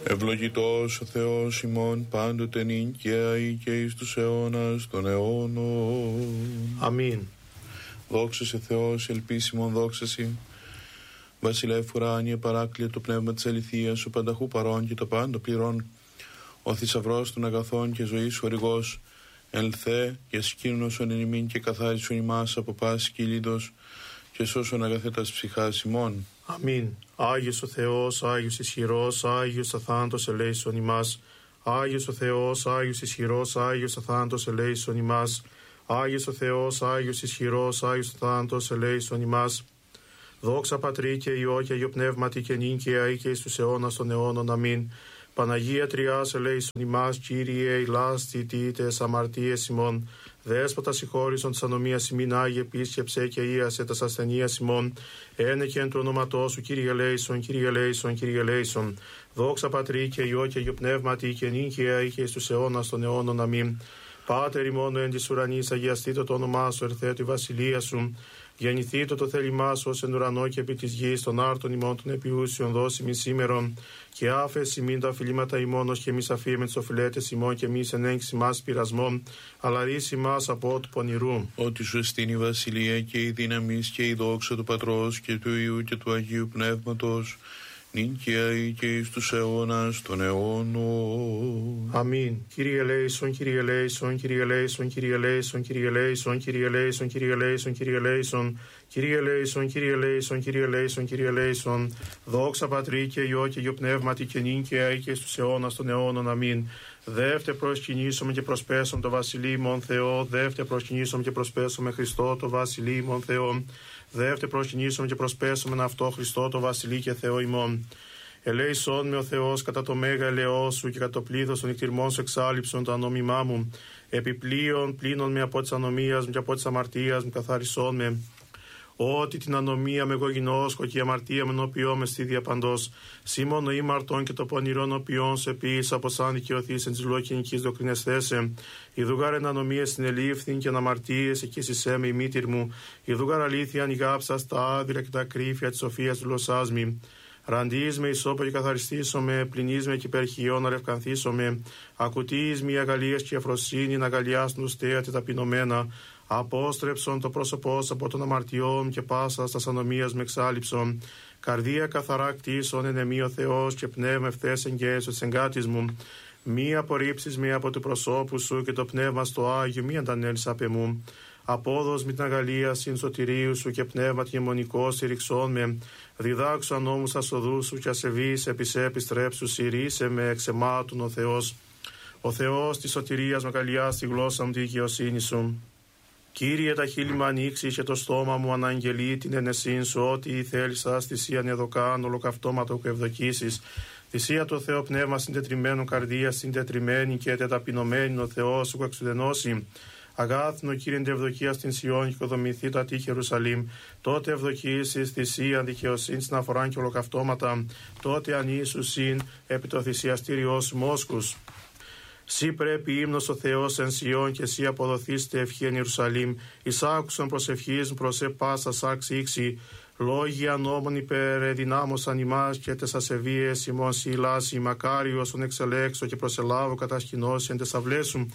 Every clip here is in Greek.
Ευλογητός ο Θεός ημών πάντοτε νυν και αεί και εις τους αιώνας των αιώνων. Αμήν. Δόξα σε Θεός, ελπίσιμον δόξα σε. Βασιλεύ ουράνιε παράκλεια το πνεύμα της αληθείας, ο πανταχού παρών και το πάντο πληρών. Ο θησαυρός των αγαθών και ζωής χορηγός, ελθέ και σκήνωσον εν ημίν και καθάρισον ημάς από πάση κυλίδος και σώσον αγαθέτας ψυχάς ημών. Αμήν. Άγιος ο Θεός, Άγιος ισχυρός, Άγιος αθάνατος ελέησον ημάς. Άγιος ο Θεός, Άγιος ισχυρός, Άγιος αθάνατος ελέησον ημάς. Άγιος ο Θεός, Άγιος ισχυρός, Άγιος αθάνατος ελέησον ημάς. Δόξα Πατρί και Υιό και Αγιο Πνεύματι και νυν και αεί και εις τους αιώνας των αιώνων. Αμήν. Παναγία Τριάς ελέησον ημάς, Κύριε ηλάς θητείτες αμαρτίες ημών. Δέσποτα συγχώρησον της ανομίας ημίν, Άγιε επίσκεψε και ίασε τας ασθενείας ημών. Ένεκεν του ονόματός σου, Κύριε ελέησον, Κύριε ελέησον, Κύριε ελέησον. Δόξα Πατρί και Υιό και Αγιο Πνεύματι και νυν και αεί και εις τους αιώνας των αιώνων. Αμήν. Πάτερ ημών εν της ουρανής, αγιαστήτω το όνομά σου, ερθέτω η βασιλεία σου. Γεννηθήτω το θέλημά σου ως εν ουρανό και επί της γης, των άρτων ημών των επιούσιων δώσιμην σήμερον. Και άφεση μην τα οφειλήματα ημών, και εμείς αφήρμεν τις οφειλέτες ημών, και εμείς εν έγκυση μας πειρασμών, αλλά ρίση μας από του πονηρού. Ότι σου εστίν η βασιλεία και η δύναμις και η δόξα του Πατρός και του Υιού και του Αγίου Πνεύματος, νυν και αεί και εις τους αιώνας των αιώνων. Αμήν. Κύριε ελέησον, Κύριε ελέησον, Κύριε ελέησον, Κύριε ελέησον, Κύριε ελέησον, Κύριε ελέησον, Κύριε ελέησον, Κύριε ελέησον, Κύριε ελέησον, Κύριε ελέησον, Κύριε ελέησον, Κύριε ελέησον. Δόξα Πατρί και Υιό και Αγιο Πνεύματι και νυν και αεί και στους αιώνας των αιώνων. Αμήν. Δεύτε προσκυνήσωμε και προσπέσουμε το βασιλείμον Θεό. Δεύτε προσκυνήσωμε και προσπέσουμε Χριστό το βασιλείμον Θεό. Δεύτε προσκυνήσωμε και προσπέσουμε αυτό Χριστό το βασιλεί και Θεό ημών. Ελέησόν με ο Θεός κατά το μέγα ελαιό σου και κατά το πλήθος των νυχτηρμών σου εξάλληψον το ανόμημά μου. Επιπλέον πλήνων με από της ανομίας μου και από της αμαρτίας μου καθαρισόν με. Ότι την ανομία με εγώ γινώσκω και η αμαρτία με ενώπιό με στη διαπαντός. Σήμωνο ήμαρτον και το πονηρόν οποίον σε ποιήσα από σαν δικαιωθείς εν της λογικηνικής δοκρινεσθέσε. Ιδούγαρ εν ανομίες συνελήφθην και εν αμαρτίες εκεί εσέ με η μήτηρ μου. Ιδούγαρ αλήθεια ανοιγάψα στα άδειρα και τα κρύφια της σοφίας του γλωσσάς μου. Ραντείς με ισόπο και καθαριστήσομαι, πληνείς με και υπερχιών αρευκανθήσομαι. Ακουτείς με αγαλίες και αφροσύνη να αγαλιάσουν ουστέα ταπεινωμένα. Απόστρεψον το πρόσωπό από των αμαρτιών και πάσα στα ανομίας με εξάλληψον. Καρδία καθαρά κτίσον εν εμή ο Θεός και πνεύμα ευθές εγγέσω της εγκάτης μου. Μη απορρίψεις με από του προσώπου σου και το πνεύμα στο Άγιο μη αντανέλεις απ' εμού. Απόδος με την αγαλία συν σωτηρίου σου και πνεύμα τιμονικό στηριξών με. Διδάξου ανώμους ασοδούς σου και ασεβείς επιστρέψου συρρήσε με εξαιμάτων ο Θεός. Ο Θεός της σωτηρίας με καλιά στη γλώσσα μου τη δικαιοσύνη σου. Κύριε, τα χείλη μου ανοίξει και το στόμα μου αναγγελεί την ενεσύν σου. Ό,τι θέλει σα θυσίαν εδωκάν, ολοκαυτώματα που ευδοκίσεις. Θυσία του Θεό πνεύμα συντετριμένου καρδία, συντετριμένη και τεταπεινωμένη ο Θεός σου εξουδενώσει. Αγάθνο Κύριε ευδοκία στην Σιών και οικοδομηθεί το ατύχη Ιερουσαλήμ. Τότε ευδοκίσεις θυσία δικαιοσύνη στην αφορά και ολοκαυτώματα. Τότε ανήσουσιν επί το θυσιαστήριό σου μόσκους. Σύ πρέπει ύμνος ο Θεός εν Σιών και σύ αποδοθήστε ευχή εν Ιερουσαλήμ. Εισάκουσαν προσευχής προς πάσα σάξ ήξη. Λόγια νόμων υπερεδυνάμωσαν ημάς και τες ασεβίες ημών συλλάσει. Μακάριος τον εξελέξω και προσελάβω κατασκηνώσει εν τες αυλές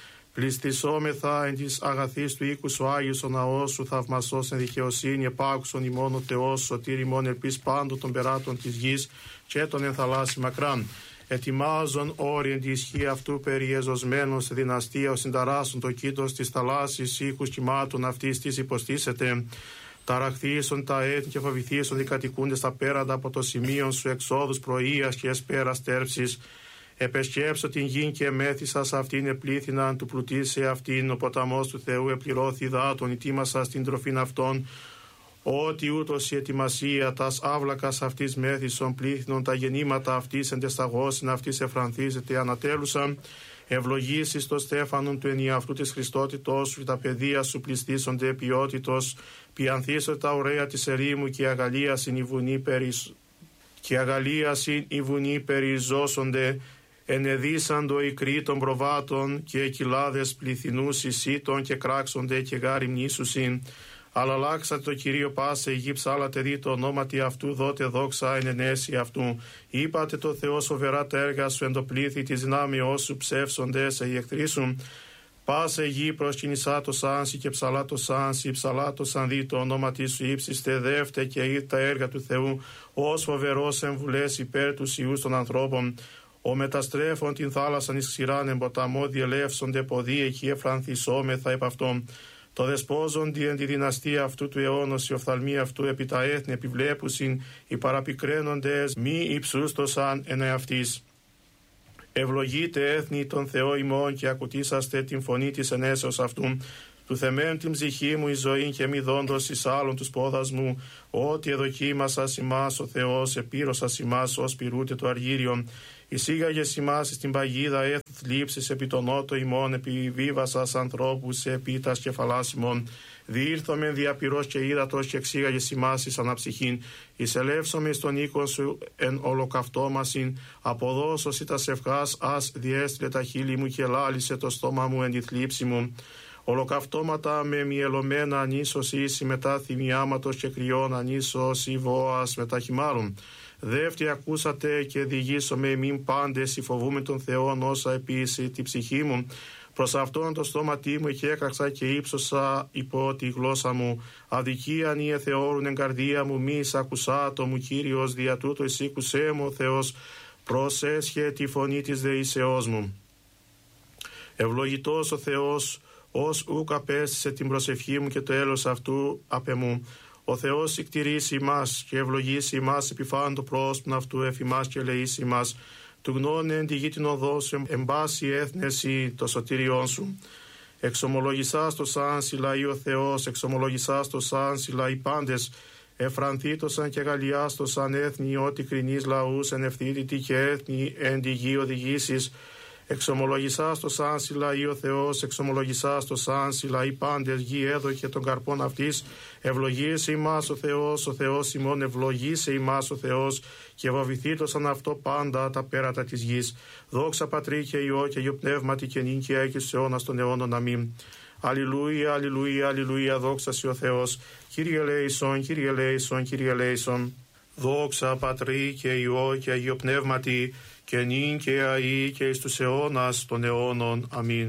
πληστισόμεθα εν της αγαθής του οίκου σου Άγιος ο ναός σου θαυμασός εν δικαιοσύνη επάκουσον ημών ο Θεός σωτήρ ημών ελπίς πάντων των περάτων της γης και των εν θαλάσσι μακράν. Ετοιμάζον όριν τη ισχύ αυτού περιεζωσμένων στη δυναστεία ω συνταράσσον το κήτος της θαλάσσης οίκους κυμάτων αυτής της υποστήσετε. Ταραχθήσον τα έθνη και φοβηθήσον οι κατοικούντες τα πέραντα από το σημείο σου εξόδους πρωίας και εσπέρας τέρψης. Επεσκέψω την γην και μέθησα σε αυτήν επλήθυναν του πλουτίσε αυτήν. Ο ποταμός του Θεού επληρώθη δάτων, ετοίμασα στην τροφήν αυτών. Ότι ούτως η ετοιμασία τας άβλακας αυτής μέθησον πλήθυνον τα γεννήματα αυτής εντεσταγώσιν αυτής εφρανθίζεται ανατέλουσαν. Ευλογήσεις το στέφανον του ενιαυτού της Χριστότητός σου, τα παιδεία σου πληστήσονται ποιότητος. Πιανθήσονται τα ωραία της ερήμου και η αγαλία συν η βουνή περιζώσονται. Ενεδίσαντο οι κροί των προβάτων και κοιλάδες πληθυνούς εισήτων και κράξονται και γάρι μνήσουσιν. Αλλά αλλάξατε το Κυρίο πάσε η γη, ψάλατε δι το ονόματι αυτού, δότε δόξα εν ενέση αυτού. Είπατε το Θεό σοβερά τα έργα σου, εν το πλήθη της δυνάμειός σου ψεύσονται σε οι εχθροί σου. Πάσε γη προσκυνησά το σάνσι και ψαλά το σάνσι, ψαλά το σαν δι το ονόματι σου ύψιστε, δεύτε και είδ τα έργα του Θεού, ως φοβερός εμβουλές υπέρ τους ιούς των ανθρώπων. Ο μεταστρέφων την θάλασσαν εις ξηράν εμποταμό διελεύσονται ποδοί, εκεί εφρανθισόμεθα επ' αυτόν. Το δεσπόζοντι εν τη δυναστεία αυτού του αιώνος, η οφθαλμή αυτού επί τα έθνη επιβλέπουσιν, οι παραπικραίνοντες μη υψούστοσαν εν εαυτής. Ευλογείτε έθνη τον Θεό ημών και ακουτήσαστε την φωνή της ενέσεως αυτού. Του θεμέν την ψυχή μου η ζωή και μη δόντος εις άλλων τους πόδας μου, ότι εδοκίμασας ημάς ο Θεός, επήρωσας ημάς ως πυρούτε το αργύριον. Εισήγαγες ημάς στην παγίδα θλίψης επί τον νότο ημών, επιβίβασας ανθρώπους επί τας κεφαλάς ημών. Διήρθομεν διαπυρός και ύδατος και εξήγαγες ημάς εις αναψυχήν. Εισελεύσομεν στον οίκον σου εν ολοκαυτόμασιν, αποδώσος ή τας ευχάς ας διέστειλε τα χείλη μου και λάλησε το στόμα μου εν τη θλίψη μου. Ολοκαυτώματα με μυελωμένα ανίσως ίση μετά θυμιάματος και κρυών ανίσως ή βόας μετά χυμάρων. Δεύτερη ακούσατε και διηγήσομαι μην πάντες υφοβούμε τον Θεόν όσα επίση τη ψυχή μου. Προς αυτόν το στόματί μου και έκραξα και ύψωσα υπό τη γλώσσα μου. Αδικίαν ή εθεώρουν εν καρδία μου μη εισακουσά το μου Κύριος, δια τούτο εισήκουσέ μου ο Θεός, προσέσχε τη φωνή της δεήσεώς μου. Ευλογητός ο Θεός, ως ούκ απέστησε την προσευχή μου και το έλος αυτού απ' εμού. Ο Θεός συκτηρήσει ημάς και ευλογήσει ημάς επιφάν το πρόσωπον αυτού εφημάς και ελεήσει ημάς. Του γνώνε εν τη γη την οδό σου, εμπάσει έθνεση το σωτήριόν σου. Εξομολογησάς το σαν σιλαεί ο Θεός, εξομολογησάς το σαν σιλαεί πάντες. Εφρανθήτωσαν και γαλλιάστοσαν έθνη, ότι κρινείς λαούς εν ευθύτητη και έθνη εν τη γη οδηγήσεις. Εξομολογησάς το σαν σιλαεί ο Θεός, εξομολογησάς το σαν σιλαεί πάντες, γη έδωκε των καρπών αυτής. Ευλογήσε ημάς ο Θεός ημών, ευλογήσε ημάς ο Θεός, και βαβηθήτωσαν αυτό πάντα τα πέρατα της γης. Δόξα Πατρί και Υιό και Υιό Πνεύματι και νυν και έκης αιώνας των αιώνων. Αμήν. Αλληλούια, αλληλούια, αλληλούια, δόξα σοι ο Θεός. Κύριε ελέησον, Κύριε ελέησον, Κύριε ελέησον. Δόξα Πατρί και Υιό και Υιό Πνεύματι και νυν και αεί και εις τους αιώνας των αιώνων. Αμήν.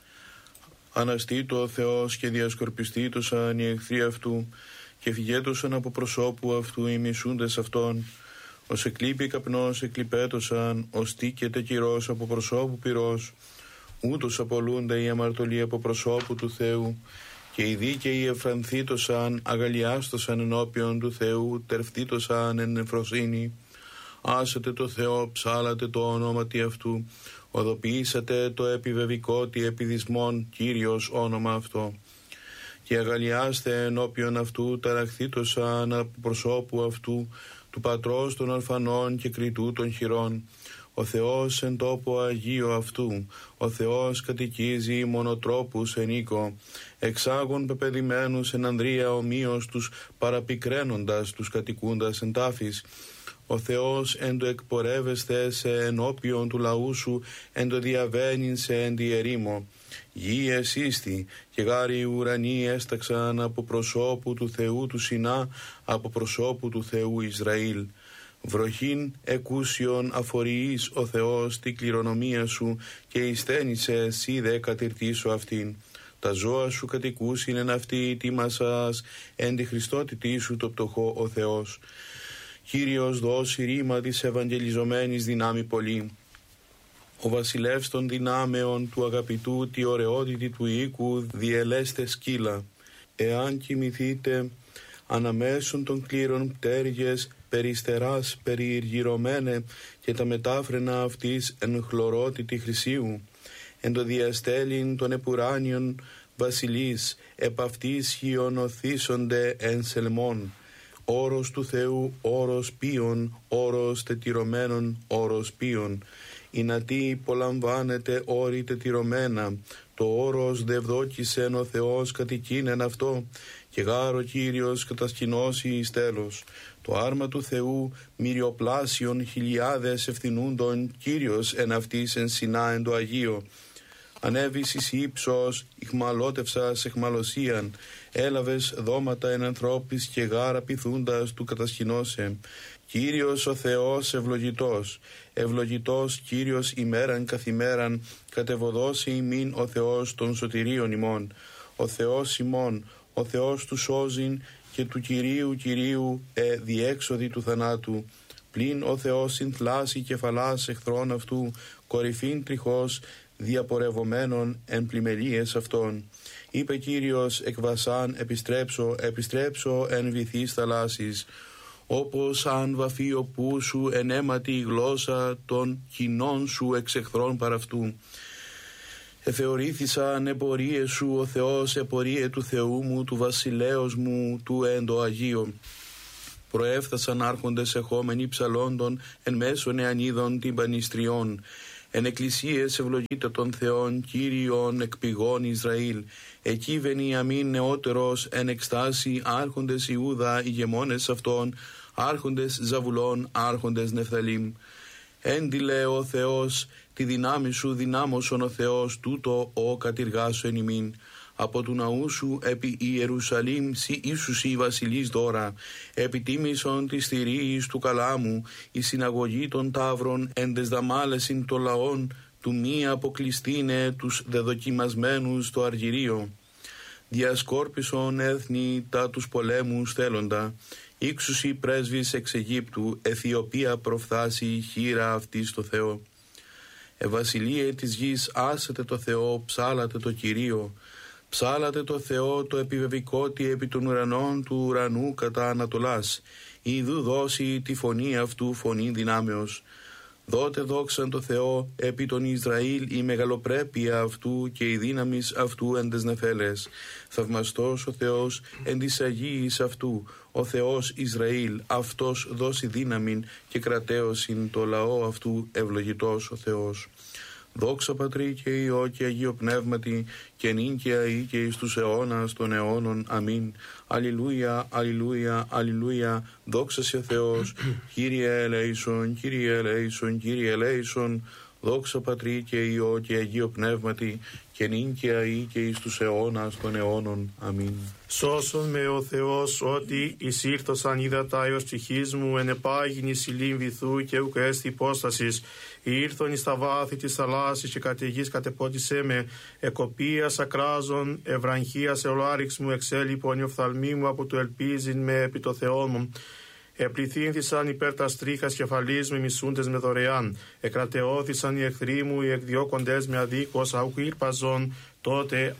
Αναστήτω ο Θεός και διασκορπιστήτωσαν οι εχθροί αυτού και φυγέτωσαν από προσώπου αυτού οι μισούντες αυτών. Ως εκλείπει καπνός εκλειπέτωσαν, ως τίκεται κυρός από προσώπου πυρός. Ούτως απολούνται οι αμαρτωλοί από προσώπου του Θεού, και οι δίκαιοι εφρανθήτωσαν, αγαλιάστωσαν ενώπιον του Θεού, τερφτήτωσαν εν νεφροσύνη. Άσατε το Θεό, ψάλατε το ονόματι αυτού, οδοποιήσατε το επιβεβικότι επιδισμόν Κύριος όνομα αυτό. Και αγαλιάστε ενώπιον αυτού, ταραχθήτωσαν από προσώπου αυτού, του Πατρός των ορφανών και κριτού των χειρών. Ο Θεός εν τόπο Αγίο αυτού, ο Θεός κατοικίζει μονοτρόπους εν οίκο, εξάγων πεπεδημένους εν ανδρεία ομοίως τους παραπικραίνοντας τους κατοικούντας εν τάφης. Ο Θεός εν το εκπορεύεστε σε ενώπιον του λαού σου, εν το διαβαίνειν σε εν τη ερήμο. Γη εσύστη και γάρι ουρανοί έσταξαν από προσώπου του Θεού του Σινά, από προσώπου του Θεού Ισραήλ. Βροχήν εκούσιον αφοριείς ο Θεός τη κληρονομία σου, και εισθένησε εσύ δε κατηρτήσω αυτήν. Τα ζώα σου κατοικούσιν εν αυτή τίμασας, εν τη Χριστότητή σου το πτωχό ο Θεός. Κύριος δώσει ρήμα της ευαγγελιζομένης δυνάμει πολύ. Ο βασιλεύς των δυνάμεων του αγαπητού τη ωραιότητη του οίκου διελέστε σκύλα. Εάν κοιμηθείτε αναμέσων των κλήρων πτέρυγες περιστεράς περιηργυρωμένε, και τα μετάφρενα αυτής εν χλωρότητη χρυσίου, εν το διαστέλιν των επουράνιων βασιλείς, επ' αυτής χιονοθήσονται εν σελμών. Όρος του Θεού, όρος πίων, όρος τετυρωμένων, όρος πίων. Η νατή υπολαμβάνεται όρη τετυρωμένα, το όρος δευδόκησεν ο Θεός κατοικίνεν αυτό, και γάρο Κύριος κατασκηνώσει εις τέλος. Το άρμα του Θεού μυριοπλάσιον χιλιάδες ευθυνούντων, Κύριος εν αυτής εν Σινά εν το Αγίο. Ανέβης εις ύψος, ηχμαλώτευσας εχμαλωσίαν, έλαβες δώματα εν ανθρώπης και γάρα πειθούντας του κατασκηνώσε. Κύριος ο Θεός ευλογητός, ευλογητός Κύριος ημέραν καθημέραν, κατεβοδώσει ημίν ο Θεός των σωτηρίων ημών. Ο Θεός ημών, ο Θεός του σώζειν και του Κυρίου διέξοδη του θανάτου. Πλην ο Θεός συνθλάσει κεφαλάς εχθρών αυτού, κορυφήν τριχός διαπορευομένων εν πλημελίες αυτών. Είπε Κύριος εκ βασάν επιστρέψω εν βυθείς θαλάσσης, όπως αν βαφεί ο πού σου εν αίματι η γλώσσα των κοινών σου εξ εχθρών παραυτού. Εθεωρήθησαν επορίες σου ο Θεός, επορίε του Θεού μου, του βασιλέως μου, του εντοαγίου. Προέφθασαν άρχοντες εχόμενοι ψαλόντων εν μέσω νεανίδων τυμπανιστριών. Εν εκκλησίες ευλογείται των Θεών, Κύριον εκ πηγών Ισραήλ. Εκεί Βενιαμίν νεότερος εν εκστάση, άρχοντες Ιούδα, ηγεμόνες αυτών, άρχοντες Ζαβουλών, άρχοντες Νεφθαλήμ. Έντιλε ο Θεός, τη δυνάμει σου δυνάμωσον ο Θεός, τούτο ο κατηργάσου εν ημίν. Από του ναού σου επί Ιερουσαλήμ σοι ίσους οι βασιλείς δώρα, επιτίμησον της θηρίης του καλάμου, η συναγωγή των ταύρων εν τες δαμάλεσιν των λαών, του μη αποκλειστήνε τους δεδοκιμασμένους το αργυρίο. Διασκόρπισον έθνη τα τους πολέμους θέλοντα, ήξουσι πρέσβης εξ Αιγύπτου, Αιθιοπία προφθάσει χείρα αυτή στο Θεό. Βασιλείε της γης άσετε το Θεό, ψάλατε το Κυρίο. Ψάλατε το Θεό το επιβεβικότι επί των ουρανών του ουρανού κατά Ανατολάς. Ιδού δώσει τη φωνή αυτού φωνή δυνάμεως. Δότε δόξαν το Θεό επί τον Ισραήλ η μεγαλοπρέπεια αυτού και η δύναμις αυτού εν τες νεφέλες. Θαυμαστός ο Θεός εν της Αγίης αυτού, ο Θεός Ισραήλ, αυτός δώσει δύναμην και κρατέωσιν το λαό αυτού, ευλογητός ο Θεός. Δόξα Πατρί και Υιό και Αγίο Πνεύματι, και νυν και αεί και εις τους αιώνας των αιώνων. Αμήν. Αλληλούια, αλληλούια, αλληλούια. Δόξα σε Θεός. Κύριε ελέησον, Κύριε ελέησον, Κύριε ελέησον. Δόξα Πατρί και Υιό και Αγίο Πνεύματι, και νυν και αεί και εις τους αιώνας των αιώνων. Αμήν. Σώσον με ο Θεός, ότι εις ήρθωσαν ύδατα έως ψυχής μου, εν επάγειν εις ηλίν βυθού και ουκ έστι υπόστασης. Ήρθον εις τα βάθη της θαλάσσης και καταιγής κατεπότισέ με, εκοπίας ακράζων, ευραγχίας εολάριξ μου, εξέλιπον η οφθαλμή μου από του ελπίζειν με επί το Θεό μου. Επληθύνθησαν υπέρ τα στρίχας κεφαλής μου, μισούντες με δωρεάν. Εκρατεώθησαν οι εχθροί μου, οι εκδιώκοντες με αδίκως, αουκ ήρπαζον, τότε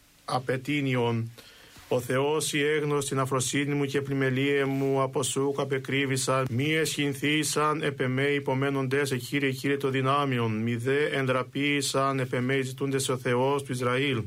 απαιτήνιον. Ο Θεός η έγνος την αφροσύνη μου και πλημελίε μου από σούκ απεκρίβησαν. Μη εσχυνθήσαν επεμέ υπομένοντες Κύριε το δυνάμιον. Μη δε εντραπήσαν επεμέ ζητούντες ο Θεός του Ισραήλ.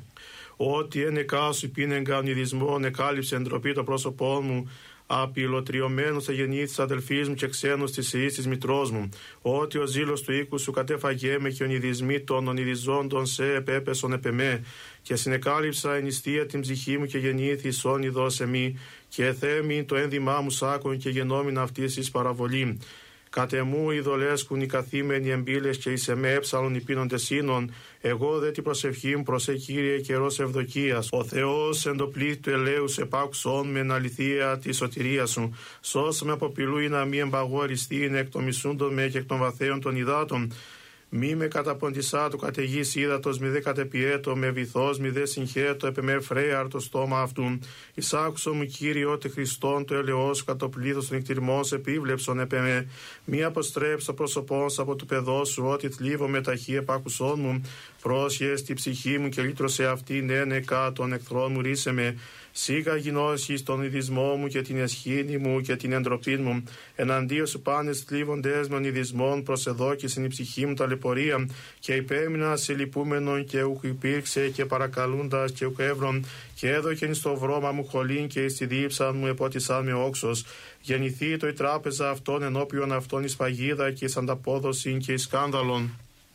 Ότι εν εκάσου πίνεγκαν ειδισμόν εκάλυψε εντροπή το πρόσωπό μου. Απειλωτριωμένος θα γεννήθης αδελφής μου και ξένος της ιής της μητρός μου. Ότι ο ζήλος του οίκου σου κατέφαγέ με και ονειδισμοί των ονειδιζόντων σε επέπεσον επεμέ. Και συνεκάλυψα εν ιστία την ψυχή μου και γεννήθης όνειδος σε μη. Και θέμη το ένδυμά μου σάκων και γενόμην αυτής εις παραβολή. Κατ' εμού ειδολέσκουν οι καθήμενοι εμπίλες και εις εμέ έψαλον οι πίνοντες σύνων. Εγώ δε την προσευχή μου προσέ Κύριε καιρός ευδοκίας. Ο Θεός εν το πλήθη του ελέους επάκουσον με εν αληθεία τη σωτηρία σου. Σώσε με από πυλού ή να μη εμπαγόριστήν εκ των μισούντων με και εκ των βαθέων των υδάτων. Μη με καταποντισά του καταιγής ύδατος, μη δε κατεπιέτω με βυθός, μη δε συγχέτω επεμέ φρέαρ το στόμα αυτού. Εισάκουσο μου Κύριε ότι Χριστόν το ελαιός κατ' το πλήθος των νυχτηρμός επίβλεψον επεμέ. Μη αποστρέψω το πρόσωπό σου από του παιδός σου, ότι θλίβω με ταχύ επάκουσόν μου. Πρόσχες τη ψυχή μου και λύτρωσε αυτήν ένεκα των εχθρών μου ρίσε με. Σίγα γινώσεις τον ειδισμό μου και την εσχήνη μου και την εντροπή μου. Εναντίον σου πάνες θλίβοντες με ονειδισμόν προσεδόκησιν η ψυχή μου ταλαιπωρία. Και υπέμεινα σε λυπούμενον και ουκ υπήρξε και παρακαλούντας και ουκ εύρων. Και έδωκεν στο βρώμα μου χολήν και εις τη δίψα μου επότισαν με όξος. Γεννηθεί το η τράπεζα αυτών ενώπιον αυτών εις παγίδα και εις ανταπόδοσιν και εις σκάνδαλον.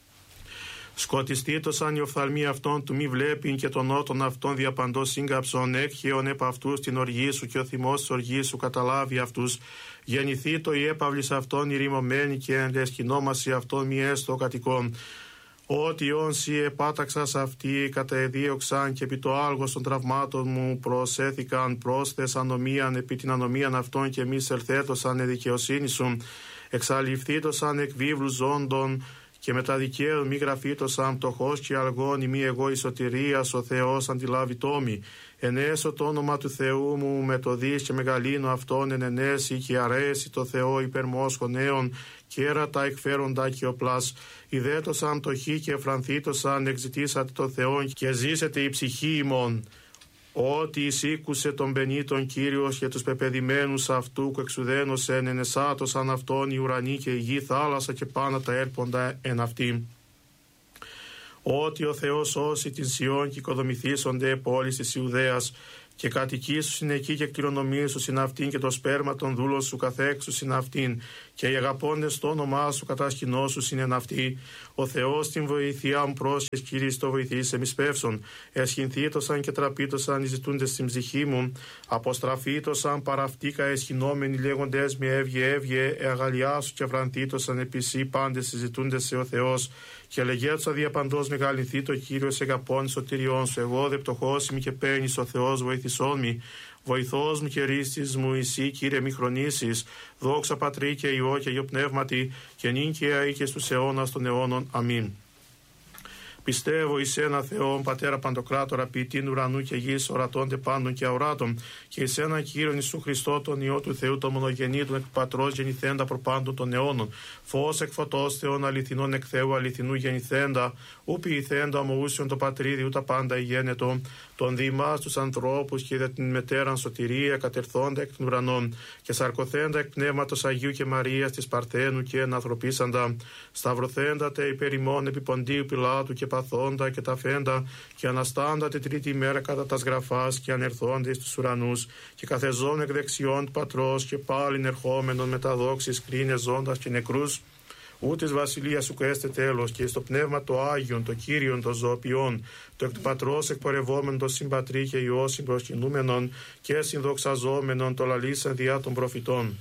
Σκοτιστήτω σαν η οφθαλμή αυτών του μη βλέπει και τον νότον αυτών διαπαντός σύγκαψον έκχεων επ' αυτούς την οργή σου και ο θυμός της οργής σου καταλάβει αυτούς. Γεννηθεί το η έπαυλης αυτών η ρημωμένη και εν λεσκινόμαση αυτών μη έστω κατοικών. ότι όνσι επάταξας αυτοί καταεδίωξαν και επί το άλγος των τραυμάτων μου προσέθηκαν πρόσθες ανομίαν επί την ανομίαν αυτών και μη σελθέτωσαν εδικαιοσύνη σου, εξαλειφθήτωσαν εκ βίβλου ζώντων και μετά δικαίων μη γραφήτωσαν πτωχός και αλγόνι μη εγώ η σωτηρίας ο Θεός αντιλάβει τόμη. Ενέσω το όνομα του Θεού μου με το δις και μεγαλύνω αυτόν ενενέσει και αρέσει το Θεό υπερμόσχο νέων και έρατα εκφέροντα και οπλάς. Ιδέτωσαν πτωχοί και εφρανθήτωσαν εξητήσατε το Θεό και ζήσετε η ψυχή ημών. Ότι εισήκουσε τον πενήτων Κύριος και τους πεπεδημένους αυτού που εξουδένωσεν ενεσάτωσαν αυτόν οι ουρανοί και η γη θάλασσα και πάνω τα έρποντα εν αυτή. Ότι ο Θεός σώσει την Σιών και οικοδομηθήσονται πόλεις της Ιουδαίας και κατοικήσου είναι εκεί και κληρονομήσου είναι αυτήν και το σπέρμα των δούλων σου καθέξου είναι αυτήν και οι αγαπώντες το όνομά σου κατασκηνώσου είναι αυτοί. Ο Θεός την βοηθειά μου πρόσχες Κύριε το βοηθήσε μη σπεύσον. Εσχυνθήτωσαν και τραπήτωσαν οι ζητούντες στην ψυχή μου. Αποστραφήτωσαν παραυτήκα εσχυνόμενοι λέγοντες με έβγε αγαλιάσου και βρανθήτωσαν επισή πάντες συζητούντες σε ο Θεός. Και λεγέτσα διαπαντός μεγαλυνθεί το Κύριος εγκαπών σωτηριών σου. Εγώ δε πτωχός είμαι και παίρνεις ο Θεός βοηθησόν μη. Βοηθός μου και ρίστης μου εσύ Κύριε μη χρονίσεις. Δόξα Πατρί και Υιό και Υιό Πνεύματι και νυν και αεί και στους αιώνας των αιώνων. Αμήν. Πιστεύω εις ένα Θεόν, Πατέρα Παντοκράτορα, ποιητήν ουρανού και γης, ορατώντε πάντων και αοράτων, και εις έναν Κύριον Ιησού Χριστό, τον Υιό του Θεού, τον μονογεννήτων εκ Πατρός γεννηθέντα προπάντων των αιώνων, φως εκ φωτός Θεών αληθινών εκ Θεού αληθινού γεννηθέντα, ου ποιηθέντα ομοούσιον το Πατρίδι, ου τα πάντα ηγένετο, τον διημάς τους ανθρώπους και είδα την μετέραν σωτηρία, κατερθόντα εκ των ουρανών, και σαρκωθέντα εκ πνεύματος Αγίου και Μαρίας της Παρθένου και ενανθρωπίσαντα, σταυρωθέντατε υπέρ ημών επί Ποντίου Πιλάτου και παθόντα και τα φέντα, και αναστάντα τη τρίτη ημέρα κατά τας γραφάς, και ανερθόντε στους ουρανούς, και καθεζόν εκ δεξιών του Πατρός, και πάλιν ερχόμενον με τα δόξης κρίνε ζώντας και νεκρούς, ού της βασιλείας σου έστε τέλος, και στο πνεύμα το Άγιον, το Κύριον, το ζωοποιών, το εκ του Πατρός εκπορευόμενον, το συμπατρί και Υιό συμπροσκυνούμενον και συνδοξαζόμενον, το λαλήσαν διά των προφητών.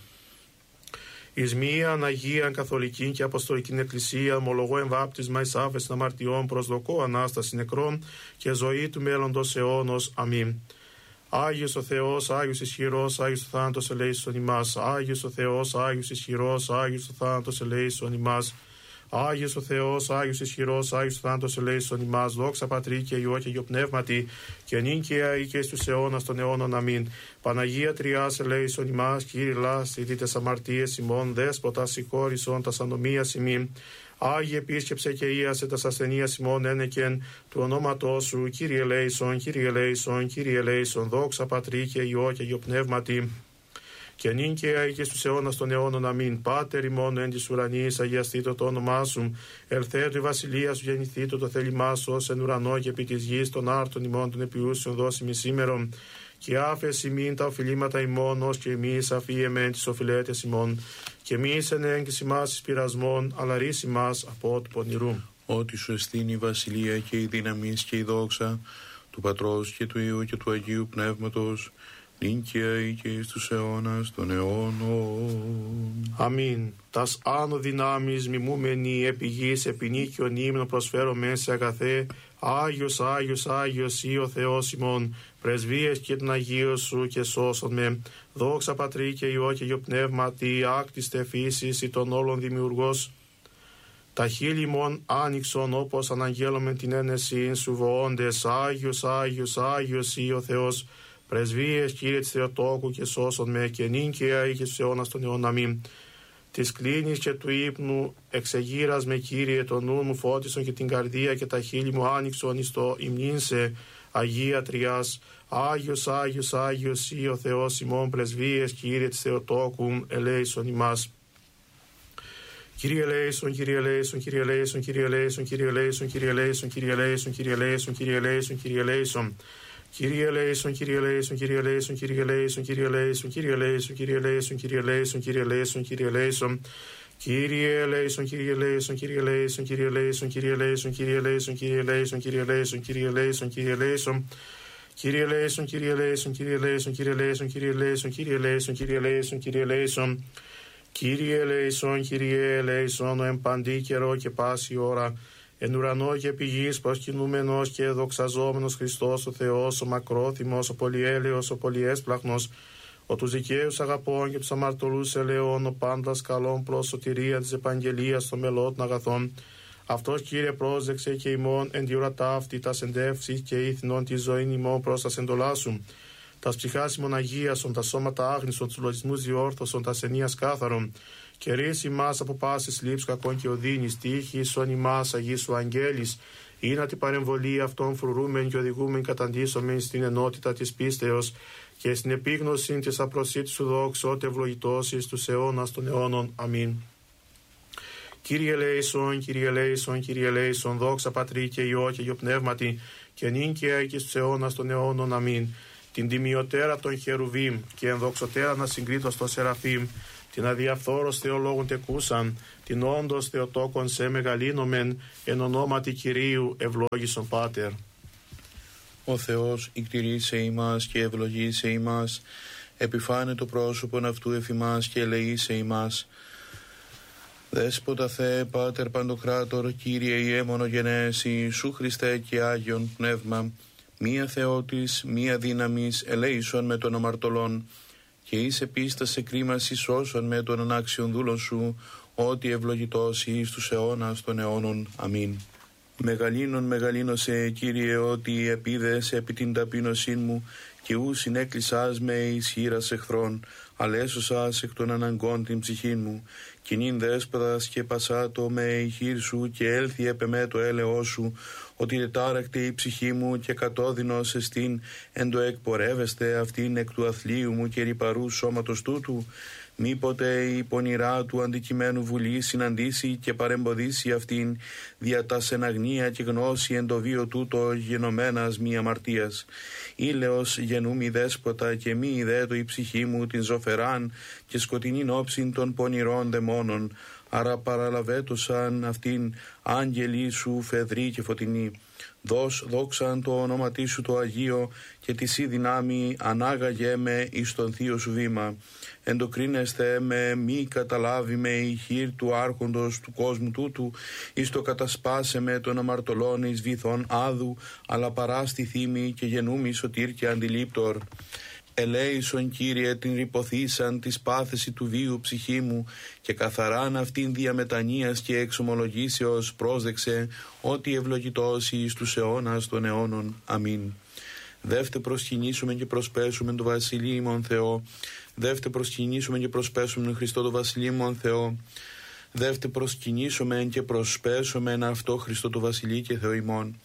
Εις μίαν Αγίαν Καθολική και Αποστολική Εκκλησία, ομολογώ εμβάπτισμα εις άφεσιν αμαρτιών, προσδοκώ Ανάσταση νεκρών και ζωή του μέλλοντος αιώνος. Αμήν. Άγιος ο Θεός, Άγιος ισχυρός, Άγιος ο θάνατος ελέησον ημάς. Άγιος ο Θεός, Άγιος ισχυρός, Άγιος ο θάνατος ελέησον ημάς. Άγιος ο Θεός, Άγιος ισχυρός, Άγιος ο θάνατος ελέησον ημάς. Δόξα Πατρί και Υιό και Υιό Πνεύματι, και νυν και αεί και στους αιώνας των αιώνων. Αμήν. Παναγία Τριάς ελέησον ημάς. Κύριε λάστη, δίτες αμαρτίες ημών, δέσποτα συγχώρησον τας ανομίας ημίν. Άγιε επίσκεψε και ίασε τας ασθενείας ημών ένεκεν του ονόματός σου. Κύριε ελέησον, Κύριε ελέησον, Κύριε ελέησον. Δόξα Πατρί και Υιό και Υιό Πνεύματι, και νυν και αεί και στους αιώνας των αιώνων. Αμήν. Πάτερ ημών εν της ουρανής, αγιαστήτω το όνομά σου. Ελθέτω η βασιλεία σου, γεννηθήτω το θέλημά σου, ως εν ουρανό και επί της γης των άρτων ημών των επιούσιων δώσιμη σήμερον. Και άφεση μην τα οφειλήματα ημών, ως και εμείς αφίεμεν τις οφειλέτες ημών. Και εμείς εν έγκυση μας εις πειρασμών, αλλά ρίση μας από του πονηρού. Ότι σου εστίν η βασιλεία και η δύναμη και η δόξα του Πατρός και του Υιού και του Αγίου Πνεύματος, νυν και αεί και εις τους αιώνας των αιώνων. Αμήν. Τας άνω δυνάμεις μιμούμενοι επί γης, επί νίκιον ύμνο προσφέρομαι σε αγαθέ. Άγιος, Άγιος, Άγιος ή ο Θεός ημών, πρεσβείες και τον Αγίο σου και σώσον με. Δόξα Πατρί και Υιό και Υιό Πνεύματι, άκτιστε φύσης ή των όλων δημιουργός. Τα χείλη ημών άνοιξον όπως αναγγέλωμεν την ένεση σου βοώντες. Άγιος, Άγιος, Άγιος ή ο Θεός, πρεσβείες Κύριε της Θεοτόκου και σώσον με, και νυν και αεί και στους αιώνας των αιώνων. Αμήν. Της κλίνης και του ύπνου εξεγείρας με Κύριε, το νου μου φώτισον και την καρδία, και τα χείλη μου άνοιξον εις το υμνήν σε Αγία Τριάς. Άγιος, Άγιος, Άγιος ή ο Θεός ημών, πρεσβείες Κύριε της Θεοτόκου, ελέησον ημάς. Κύριε ελέησον, Κύριε ελέησον, Κύριε ελέησον, Κύριε ελέησον, Κύριε ελέησον, Κύριε ελέησον, Κύριε ελέησον, Κύριε ελέησον, Κύριε ελέησον, Κύριε ελέησον. Kyrie eleison, Kyrie eleison, Kyrie eleison, Kyrie eleison, Kyrie eleison, Kyrie eleison, Kyrie eleison, Kyrie eleison, Kyrie eleison, Kyrie eleison. Kyrie eleison, Kyrie eleison, Kyrie eleison, Kyrie eleison, Kyrie eleison, Kyrie eleison, Kyrie eleison, Kyrie eleison, Kyrie eleison, Kyrie eleison. Kyrie eleison, Kyrie eleison, Kyrie eleison, Kyrie eleison, Kyrie eleison, Kyrie eleison, Kyrie eleison, Kyrie eleison. Kyrie eleison, Kyrie eleison, εν παντή καιρό και πάση ώρα, εν ουρανό και επί γης προσκυνούμενος και δοξαζόμενος Χριστός ο Θεός, ο μακρόθυμος, ο πολυέλεος, ο πολυέσπλαχνος, ο τους δικαίους αγαπών και τους αμαρτωλούς ελαιών, ο πάντας καλών προς σωτηρία της επαγγελίας των μελών των αγαθών. Αυτός, Κύριε, πρόσδεξε και ημών εν τη ώρα ταύτη τας εντεύξεις και ήθινον τη ζωήν ημών προς τας εντολάς σου. Τας ψυχάς ημών αγίασον, τα σώματα άγνησον, τους λογισμούς διόρθωσον, τας ενίας κάθαρον. Και ρίση ημάς από πάσης λήψης κακών και οδύνης, τύχησον ημάς αγίσου αγγέλης, ή να την παρεμβολή αυτών φρουρούμεν και οδηγούμεν καταντήσομεν στην ενότητα της πίστεως και στην επίγνωση της απροσίτης σου δόξου, ότι ευλογητός εις τους αιώνας των αιώνων. Αμήν. Κύριε ελέησον, Κύριε ελέησον, Κύριε ελέησον, δόξα Πατρί και Υιό και Υιό Πνεύματι, και νύν και στους αιώνας των αιώνων. Αμήν. Την τιμιωτέρα των χερουβίμ και ενδοξωτέρα να συγκρίτως των σεραφείμ, την αδιαφθόρος Θεολόγων τεκούσαν, την όντως Θεοτόκον σε μεγαλύνομεν, εν ονόματι Κυρίου ευλόγησον Πάτερ. Ο Θεός εκτηρήσε ημάς και ευλογήσε ημάς, επιφάνε το πρόσωπον αυτού εφημάς και ελεήσε ημάς. Δέσποτα Θεέ, Πάτερ Παντοκράτορ, Κύριε Ιε μονογενές, Ιησού Χριστέ και Άγιον Πνεύμα, μία Θεότης, μία δύναμης, ελέησον με των αμαρτωλών, και εις επίστασε κρίμαση σώσον με των ανάξιων δούλων σου, ότι ευλογητός εις τους αιώνας των αιώνων. Αμήν. Μεγαλύνωσε, Κύριε, ότι επίδες επί την ταπείνωσήν μου, και ου συνέκλεισάς με ισχύρας εχθρών, αλέσωσας εκ των αναγκών την ψυχήν μου, κοινήν δέσποδας και πασάτο με η χείρ σου, και έλθει επεμέ το έλεος σου, ότι τετάρακτε η ψυχή μου και κατώδυνος εστίν, εν το εκπορεύεστε αυτήν εκ του αθλίου μου και ρυπαρού σώματος τούτου. Μήποτε η πονηρά του αντικειμένου βουλή συναντήσει και παρεμποδίσει αυτήν, δια τας εν αγνία και γνώση εν το βίο τούτο γενομένας μη αμαρτίας. Ήλεος γενούμι δέσποτα, και μη ιδέτω η ψυχή μου την ζωφεράν και σκοτεινήν όψιν των πονηρών δαιμόνων. Άρα παραλαβέτωσαν αυτήν άγγελοι σου φεδροί και φωτεινοί. Δόξαν το όνοματί σου το Αγίο, και τη σύ δυνάμει ανάγαγε με εις τον θείο σου βήμα. Εντοκρίνεστε με μη καταλάβει με η χείρ του άρχοντος του κόσμου τούτου, εις το κατασπάσε με τον αμαρτωλών εις βυθών άδου, αλλά παράστη θύμη και γενούμι σωτήρ και αντιλήπτορ. Ελέησον, Κύριε, την ρηποθήσαν της πάθεση του βίου ψυχή μου, και καθαράν αυτήν διαμετανοίας και εξομολογήσεως πρόσδεξε, ότι ευλογητός εις τους αιώνας των αιώνων. Αμήν. Δεύτε προσκυνήσουμε και προσπέσουμε το Βασιλείο ημών Θεό. Δεύτε προσκυνήσουμε και προσπέσουμε Χριστό το Βασιλείο ημών Θεό. Δεύτε προσκυνήσουμε και προσπέσουμε αυτό Χριστό το Βασιλείο και Θεό ημών.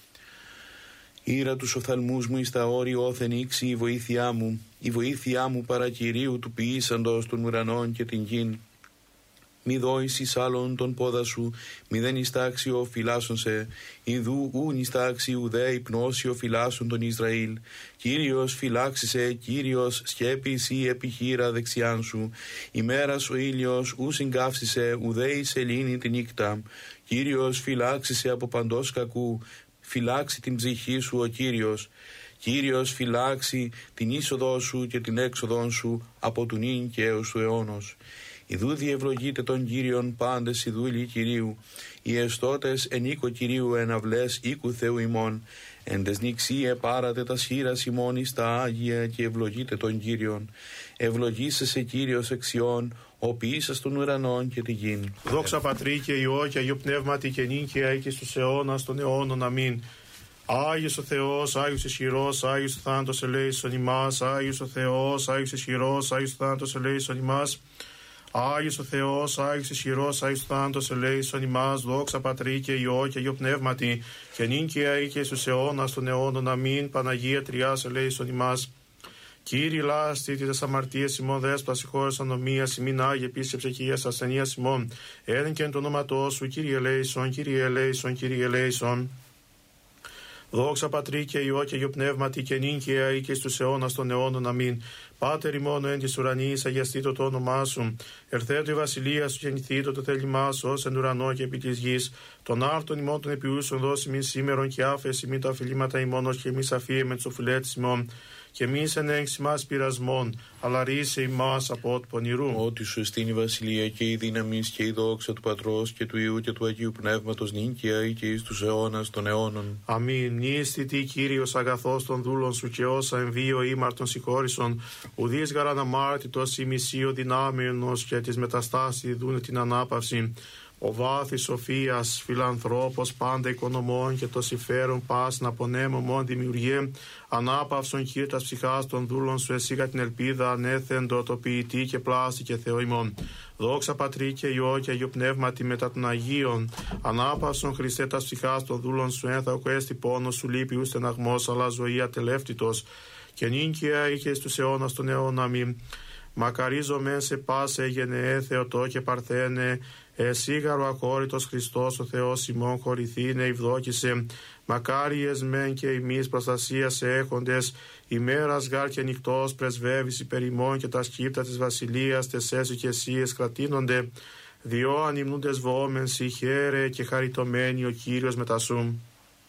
Ήρα τους οφθαλμούς μου εις τα όρη όθεν ήξη η βοήθειά μου. Η βοήθειά μου παρά Κυρίου του ποιήσαντος των ουρανών και την γην. Μη δόεις εις άλλον τον πόδα σου, μη δεν εις τάξιο φυλάσσον σε. Ιδού ούν εις τάξη ουδέ υπνώσιο φυλάσσον τον Ισραήλ. Κύριος φυλάξισε, Κύριος σκέπης ή επιχείρα δεξιάν σου. Ημέρας ο ήλιος ου συγκάυσισε, ουδέ εις σελήνη την νύκτα. Κύριος φυλάξισε από παντός κακού. Φυλάξει την ψυχή σου ο Κύριος. Κύριος φυλάξει την είσοδό σου και την έξοδόν σου από του νυν και έως του αιώνος. Ιδού διευλογείτε τον Κύριον πάντες οι δούλοι Κυρίου. Οι εστώτες εν οίκο Κυρίου εναυλές οίκου Θεού ημών. Εν τες νηξίε πάρατε τα σχήρας ημών εις τα Άγια και ευλογείτε τον Κύριον. Ευλογήσεσαι Κύριος εξιών, ο ποιήσας των ουρανών και τη γην. Δόξα Πατρί και Υιό και Αγίου Πνεύματι και νυν και αεί και στους αιώνας των αιώνων. Αμήν. Άγιος ο Θεός, Άγιος ισχυρός, Άγιος ο θάνατος ελέησον ημάς. Άγιος ο Θεός, Άγιος ισχυρός, Άγιος ο θάνατος ελέησον ημάς. Άγιος ο Θεός, Άγιος ισχυρός, Άγιος ο θάνατος ελέησον ημάς. Δόξα Πατρί και Υιό και Αγίου Πνεύματι και νυν και αεί και στους αιώνας των αιώνων. Αμήν. Παναγία Τριάς ελέησον ημάς. Κύριε λάστη τις αμαρτίες ημών δέσπαση χώρας ανομίας ημίν Άγιε επίσης ψυχίας ασθενείας ημών. Έλεν και εν το όνοματό σου, Κύριε ελέησον, Κύριε ελέησον, Κύριε ελέησον. Δόξα Πατρί και Υιό και Αγίου Πνεύματι και νυν και αεί και στους αιώνας των αιώνων. Αμήν. Πάτερ ημών εν της ουρανής, αγιαστήτω το όνομά σου. Ερθέτω η βασιλεία σου, γεννηθήτω το θέλημά σου, ως εν ουρανό και επί της γης. Των άρτων ημών των επιούσεων δώσει μην σήμερον και άφεση μην τα αφιλήματα ημών, ως και εμείς αφίεμε τους οφειλέτες ημών. και μη εν έγξη μας πειρασμών, αλλά ρίσε ημάς από του πονηρού. Ότι σου εστίν η βασιλεία και η δύναμη και η δόξα του Πατρός και του Υιού και του Αγίου Πνεύματος νίκαια και εις τους αιώνας των αιώνων. Αμήν. Νίστητη Κύριος αγαθός των δούλων σου και όσα εμβίω ήμαρτον συγχώρησον, ουδείς γαραναμάρτητος ημισίω δυνάμεωνος και της μεταστάσης δούνε την ανάπαυση. Ο βάθης σοφίας, φιλανθρώπος, πάντα οικονομών και το συμφέρον πάσιν απονέμωμον δημιουργέ, ανάπαυσον κύρτας ψυχάς των δούλων σου εσύ για την ελπίδα ανέθεντο το ποιητή και πλάστη και Θεό ημών. Δόξα Πατρί και Υιό και Αγίου Πνεύματι μετά των Αγίων, ανάπαυσον Χριστέ τας ψυχάς των δούλων σου ένθαοκο έστι πόνος σου λείπει ου στεναγμός αλλά ζωή ατελεύτητος και νίκαια είχε στους αιώνας των αιώνα αμήν. Μακαρίζομεν σε πας έγενε Θεοτό και Παρθένε, εσίγαρο αχώρητος Χριστός ο Θεός ημών χωρηθήνε ευδόκησε, μακάριες μεν και ημείς προστασία σε έχοντες, ημέρας γάρ και νυχτός πρεσβεύεις υπέρ ημών και τα σκύπτα της βασιλείας τεσέσου και εσίες κρατήνονται, διό ανυμνούντες βοόμεν σοι χαίρε και χαριτωμένοι ο Κύριος μετασού.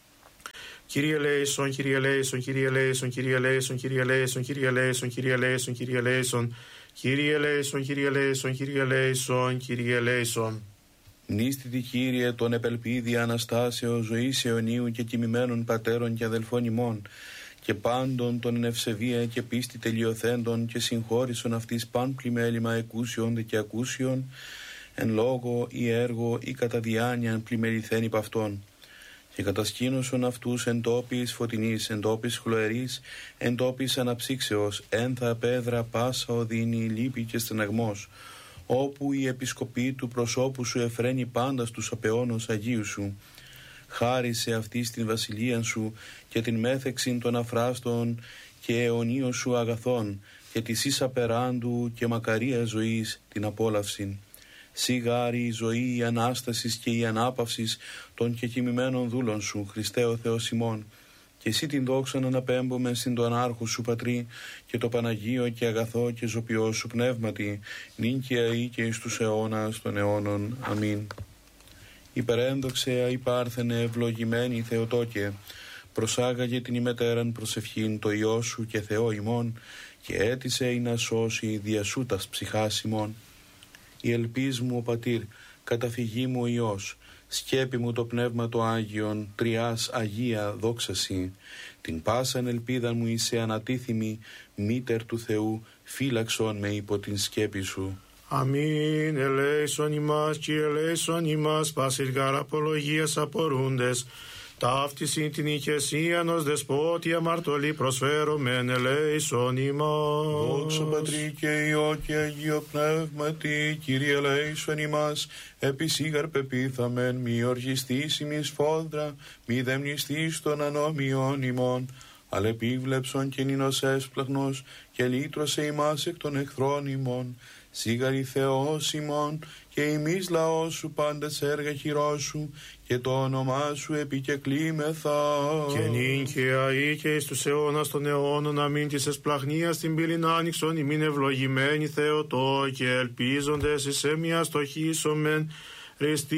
Κύριε ελέησον, Κύριε ελέησον, Κύριε ελέησον, Κύριε ελέησον, Κύριε ελέησον, Κύριε ελέησον, Κύριε ελέησον, Κύριε ελέησον, Κύριε ελέησον, Κύριε ελέησον, Κύριε ελέησον, Κύριε ελέησον. Μνήστητη Κύριε των επελπίδη Αναστάσεως ζωής αιωνίου και τιμημένων πατέρων και αδελφών ημών και πάντων των εν ευσεβία και πίστη τελειοθέντων και συγχώρησον αυτής παν πλημέλημα εκούσιον και ακούσιον εν λόγω ή έργο ή κατά διάνοιαν πλημεληθέν υπ' αυτών. Και κατασκήνωσον αυτούς εν τόπης φωτεινής, εν τόπης χλωερής, εν τόπης αναψύξεως, ένθα πέδρα πάσα οδύνη, λύπη και στεναγμός, όπου η επισκοπή του προσώπου σου εφραίνει πάντα στους απεώνους Αγίου σου. Χάρισε αυτή στην βασιλεία σου και την μέθεξην των αφράστων και αιωνίων σου αγαθών και της ίσα περάντου και μακαρία ζωής την απόλαυσιν. Σιγάρι η ζωή, η Ανάστασης και η ανάπαυσης των κεκοιμημένων δούλων σου, Χριστέ ο Θεός ημών, και εσύ την δόξα να αναπέμπομεν στην τον άρχου σου Πατρί και το Παναγίο και αγαθό και ζωπιό σου πνεύματι, νίκαια ή και εις τους αιώνας των αιώνων. Αμήν. Υπερένδοξε αϊπάρθενε ευλογημένη Θεοτόκε, προσάγαγε την ημετέραν προσευχήν το Υιό σου και Θεό ημών και έτησε ή να σώσει διασού τας ψυχάς ημών. Η ελπίς μου ο Πατήρ, καταφυγή μου ο Υιός, σκέπη μου το Πνεύμα το Άγιον, τριάς Αγία δόξαση. Την πάσαν ελπίδα μου είσαι ανατίθιμη, μήτερ του Θεού, φύλαξον με υπό την σκέπη σου. Αμήν, ελέησον ημάς και ελέησον ημάς, πάσιλ γαρ απολογίας απορούντες, ταύτισιν την ηκεσίαν ως δεσπότη αμαρτωλή προσφέρομεν, ελέησον ημάς. Δόξα Πατρί και Υιό και Αγίο Πνεύματι, Κύριε ελέησον ημάς, επισήγαρ πεπίθαμεν, μη οργιστής ημις φόδρα, μη δεμνιστής των ανώμιων ημών, αλλά επίβλεψον και νίνος έσπλαχνος και λύτρωσε ημάς εκ των εχθρών ημών. Σίγαρη Θεός ημών και ημείς λαός σου πάντα σε έργα χειρός σου και το όνομά σου επικεκλήμεθα. Και νίκαια ή και εις τους αιώνας των αιώνων αμήν της εσπλαχνίας την πύλην άνοιξον ημίν ευλογημένη Θεοτό και ελπίζοντες εις εμιας στοχίσομεν Χριστί